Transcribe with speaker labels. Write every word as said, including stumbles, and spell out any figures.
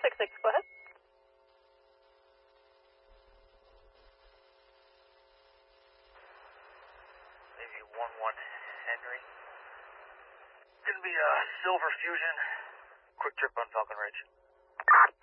Speaker 1: six six, go ahead.
Speaker 2: Maybe one one Henry. Gonna be a Silver Fusion. Quick trip on Falcon Ridge.